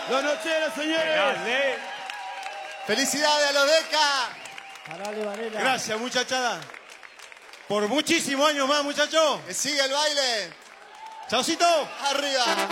Los nocheros, señores. ¡Felicidades a los Deca! Parale, Varela. Gracias, muchachada. Por muchísimos años más, muchachos. ¡Que siga el baile! Chaucito. ¡Arriba!